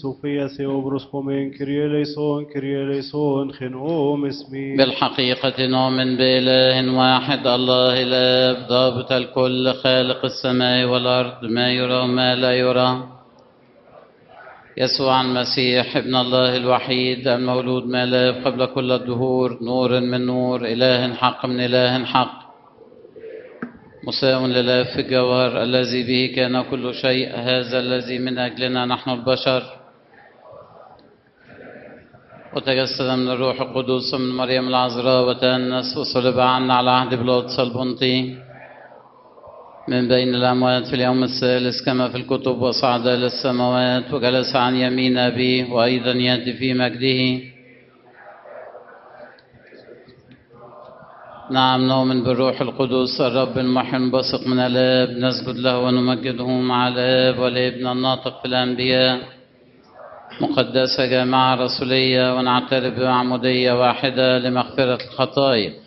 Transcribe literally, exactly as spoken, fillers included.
Sofia Theobrus Homen Kyrie eleison, Kyrie eleison, خنوم اسمي. بالحقيقة نؤمن بإله واحد الله الآب ضابط الكل خالق السماء والأرض ما يرى وما لا يرى، يسوع المسيح ابن الله الوحيد المولود من الآب قبل كل الدهور، نور من نور، إله حق من إله حق، مساو للآب في الجوهر، الذي به كان كل شيء، هذا الذي من أجلنا نحن البشر وتجسد من الروح القدس من مريم العذراء وتأنس وصلب عنا على عهد بيلاطس البنطي من بين الأموات في اليوم الثالث كما في الكتب، وصعد إلى السماوات وجلس عن يمين أبيه، وأيضا يأتي في مجده. نعم نؤمن بالروح القدس الرب المحيي المنبثق من الآب، نسجد له ونمجده مع الآب والابن الناطق في الأنبياء، مقدسة جامعة رسولية، ونعترف بمعمودية واحدة لمغفرة الخطايا.